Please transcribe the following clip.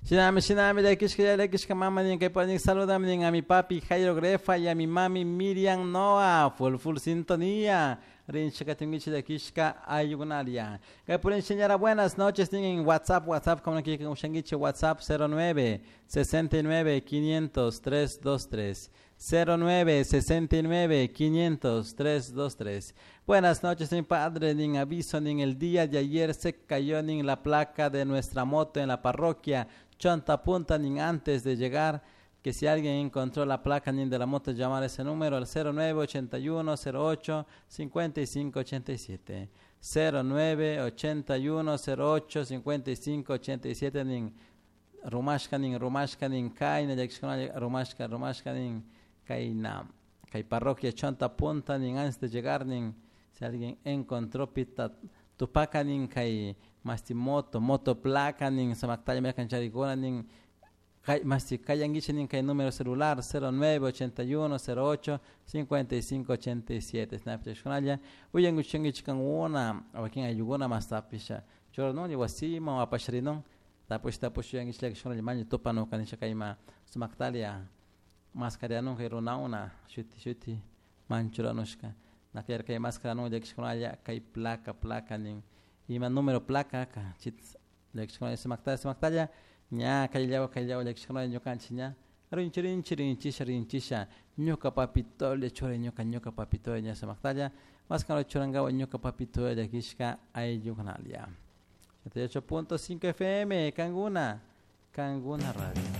Shinami de Kishka Mama ni que pueden saludar a mi papi Jairo Grefa y a mi mami Miriam Noah, full sintonía. Rinchika Tingichi de Kishka Ayugunaria. Que pueden enseñar buenas noches en WhatsApp como aquí con Shangichi WhatsApp 09 69 500 323. 09 69 500 323. Buenas noches, mi padre. Ni aviso, ni el día de ayer se cayó ni la placa de nuestra moto en la parroquia Chonta Punta, ni antes de llegar. Que si alguien encontró la placa ni de la moto, llamar ese número al 09 81 08 55 87. 09 81 08 55 87. Ni Rumashka, ni Kaina, Rumashka, ni Kai parroquia Chonta Punta, ni antes de llegar, ni si alguien encontró pita tupaca, ni kai masti moto placa, ni samaktaya me cancharigona, ni masti kayangiche, ni kai número celular 09 81 08 55 87. Snapchat shonaya uyan guchengi chikan una awakin ayugona mastapisha chorno ni wasima apashrinon tapos yang islek shonaya manyi topano kanisha kaima samaktalia máscara nunca era una shuti manchura nushka na quer que máscara no de que kai placa nin y man número placa ka chit de que se maktalia nya kai de que no canchinya rinchirin chisha nyoka papito le chore nyoka papito nya se maktalia máscara choranga nyoka papito de kishka ay yunalia 78.5 FM Kanguna Radio.